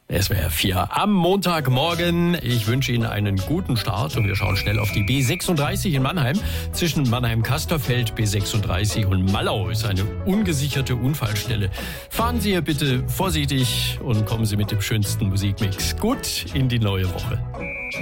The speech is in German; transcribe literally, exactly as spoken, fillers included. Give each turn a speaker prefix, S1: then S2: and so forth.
S1: S W R vier am Montagmorgen. Ich wünsche Ihnen einen guten Start und wir schauen schnell auf die B sechsunddreißig in Mannheim. Zwischen Mannheim-Kasterfeld, B sechsunddreißig und Mallau ist eine ungesicherte Unfallstelle. Fahren Sie hier bitte vorsichtig und kommen Sie mit dem schönsten Musikmix gut in die neue Woche.